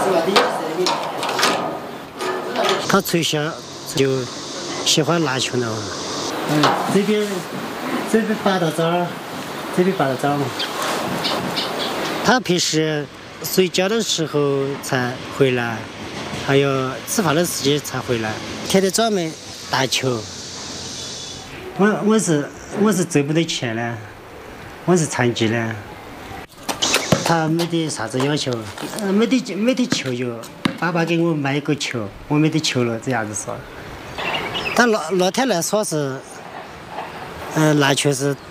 他从小就喜欢篮球了。这边拔到早，这边拔到早。他平时睡觉的时候才回来，还有吃饭的时间才回来，天天专门打球。我是挣不得钱的，我是残疾的。他没得啥子要求，没得球友，爸爸给我买一个球，我没得球了，这样子说。但那天来说是，篮球是